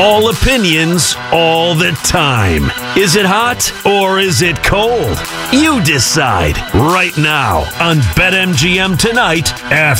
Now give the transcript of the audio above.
all opinions, all the time. Is it hot or is it cold? You decide right now on BetMGM Tonight after